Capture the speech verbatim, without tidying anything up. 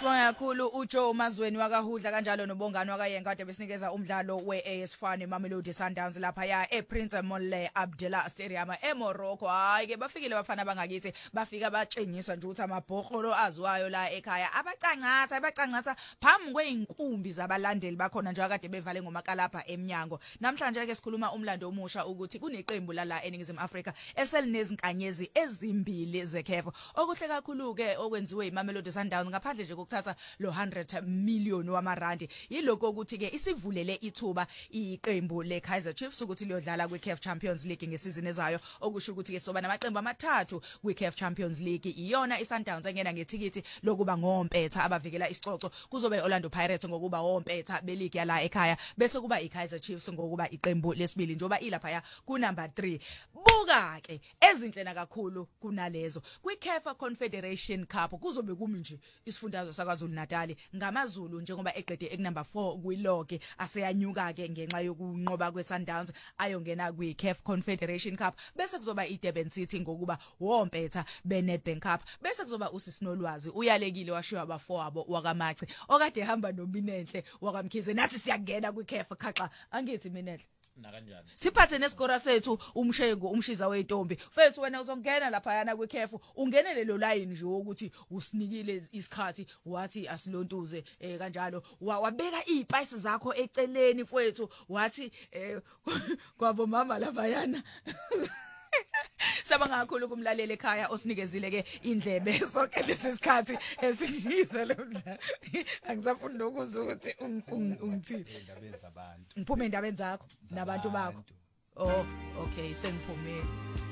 Sibonga kakhulu uJoe Mazweni wakahudla kanjalo nobongani wakayenga kade besinikeza umdlalo weA S Fan Mamelodi Sundowns lapha ya ePrince Molle Abdullah Stadium eMorocco. Hayi ke bafikile bafana bangakithi bafika batshengiswa nje ukuthi amabhoqolo aziwayo la ekhaya abacangatha abacangatha phambi kweinkumbi zabalandeli bakhona nje kade bevale ngomakalapha eminyango. Namhlanje ke sikhuluma umlando omusha ukuthi kuneqembu lala eNingizimu Afrika eselinezinkanyezi ezimbili zekhefu. Okuhle kakhulu ke okwenziwe iMamelodi Sundowns ngaphandle nje kokuthatha lo one hundred million wamarandi yiloko ukuthi ke isivulele ithuba iqembu leKaizer Chiefs ukuthi liyodlala kwiCA F Champions League ngesizini ezayo okusho ukuthi ke soba namaqembu amathathu kwiCA F Champions League iyona iSundowns engena ngethikithi lokuba ngompetha abavikela isicoco kuzobe iOrlando Pirates ngokuba wompetha beleague yala ekhaya bese kuba iKaizer Chiefs ngokuba iqembu lesibili njoba ilapha ya ku number three. Buka ke ezinhlena kakhulu kunalezo kwiCA F Confederation Cup kuzobe kumi nje isifundazwe sakwaZulu Natal ngamaZulu njengoba eqede ek number four kwiloge aseyanyuka ke ngenxa yokunqoba kweSundowns ayongena kwiCA F Confederation Cup bese kuzoba iDurban City ngokuba wompetha beNedbank Cup bese kuzoba uSisinolwazi uyalekile washiwa abafo abo wakamachi okade ehamba noMinenhle wakwamkhize nathi siyangena kwiCA F khaxa angithi Minenhle na kanjani siphathe nesikora sethu umshengo umshiza weintombi fethu wena uzongena lapha yana kwiCA F ungenele lo line nje ukuthi usinikile isikhathi wathi asilontuze eh kanjalo wabeka izipaisi zakho eceleni fethu wathi eh kwabo mama lapha yana Sabanga kakhulu kumlaleli ekhaya osinikezile ke indlebe sonke lesisikhathi esinjise lo mdlalo angisafunda ukuzwa ukuthi ungithini indabeni zabantu ngiphume endabeni zakho nabantu bakho oh okay sengiphumile